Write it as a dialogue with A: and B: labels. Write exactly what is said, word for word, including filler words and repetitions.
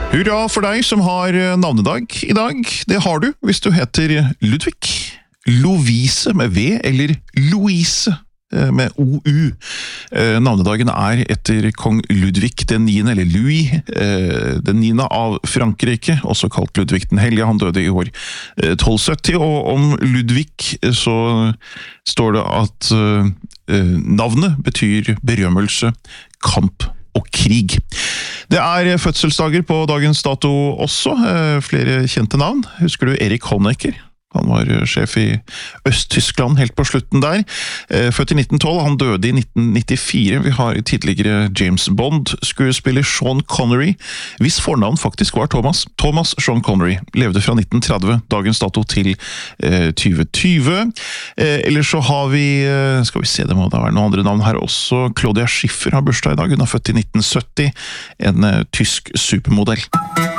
A: Hurra for deg som har navnedag i dag. Det har du hvis du heter Ludvig, Lovise med V eller Louise med O U. Navnedagen er etter kong Ludvig den niende, eller Louis den niende av Frankrike, også kalt Ludvig den hellige. Han døde i år tolv sytti, og om Ludvig så står det at navnet betyr berømmelse, kamp og krig. Det er fødselsdager på dagens dato også, flere kjente navn. Husker du Erik Honecker? Han var sjef i Øst-Tyskland helt på slutten der. Født i nitten tolv, han døde i nitten nittifire. Vi har tidligere James Bond, skuespiller Sean Connery, hvis fornavn faktisk var Thomas. Thomas Sean Connery levde fra nitten tretti, dagens dato til eh, tjue tjue. Eh, ellers så har vi, skal vi se, det må da være noen andre navn her også. Claudia Schiffer har bursdag i dag, hun er født i nitten sytti, en eh, tysk supermodell.